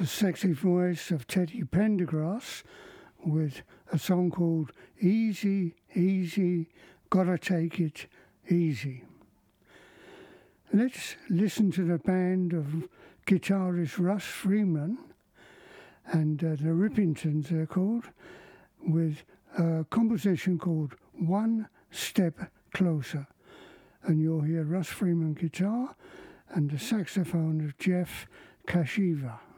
the sexy voice of Teddy Pendergrass with a song called Easy, Easy, Gotta Take It Easy. Let's listen to the band of guitarist Russ Freeman and the Rippingtons, they're called, with a composition called One Step Closer. And you'll hear Russ Freeman guitar and the saxophone of Jeff Kashiva.